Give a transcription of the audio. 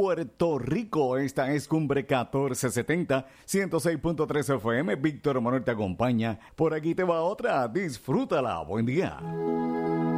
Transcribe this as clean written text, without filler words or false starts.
Puerto Rico. Esta es Cumbre 1470, 106.3 FM. Víctor Manuel te acompaña. Por aquí te va otra. Disfrútala. Buen día.